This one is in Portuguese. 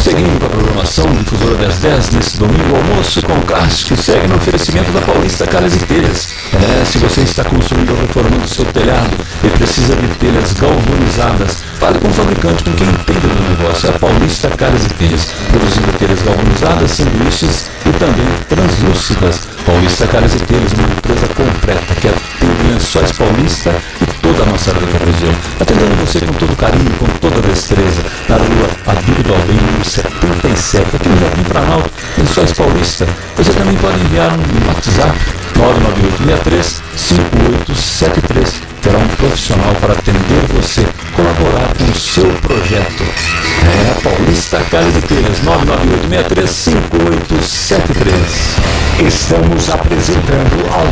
Seguindo com a programação Difusora das 10 nesse domingo, almoço com Cássio, que segue no oferecimento da Paulista Calhas e Telhas. Se você está construindo ou reformando seu telhado e precisa de telhas galvanizadas, fale com o fabricante, com quem entende do negócio. É a Paulista Calhas e Telhas, produzindo telhas galvanizadas, sanduíches e também translúcidas. Paulista Calhas e Telhas, uma empresa completa que atende Lençóis Paulista e toda a nossa região, atendendo você com todo carinho, com toda destreza, na rua Adílio do Alvim, número 77, aqui no Jardim Planalto, Lençóis Paulista. Você também pode enviar um WhatsApp 99863-5873. Terá um profissional para atender você, colaborar com o seu projeto. É a Paulista Calhas e Telhas, 99863-5873. Estamos apresentando ao